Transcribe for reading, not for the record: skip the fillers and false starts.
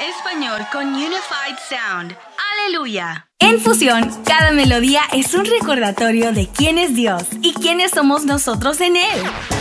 español con Unified Sound. ¡Aleluya! En Fusión, cada melodía es un recordatorio de quién es Dios y quiénes somos nosotros en Él.